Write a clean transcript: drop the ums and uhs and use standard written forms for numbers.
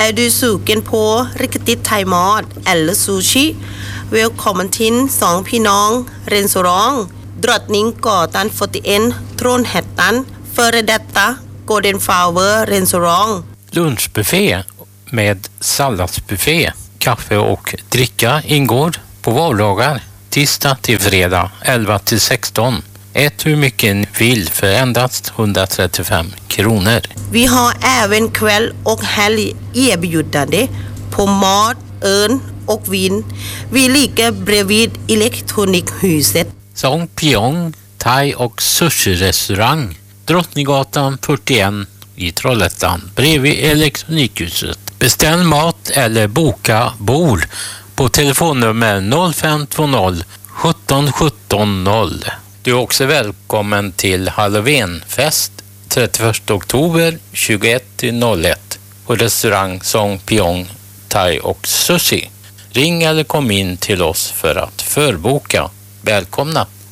Är du sugen på riktigt thaimat eller sushi? Välkommen till Song Pinong restaurang Drottninggatan 41 Trollhättan, före detta Golden Flower restaurang. Lunchbuffé med salladsbuffé, kaffe och dricka ingår på vardagar, tisdag till fredag 11 till 16. Ät hur mycket ni vill för endast 135 kronor. Vi har även kväll och helg erbjudande på mat, öl och vin. Vi ligger bredvid Elektronikhuset. Song Pinong thai- och sushi-restaurang, Drottninggatan 41 i Trollhättan, bredvid Elektronikhuset. Beställ mat eller boka bord på telefonnummer 0520 17 17 0. Du är också välkommen till Halloweenfest 31 oktober 21-01 på restaurang Song Pinong thai och sushi. Ring eller kom in till oss för att förboka. Välkomna!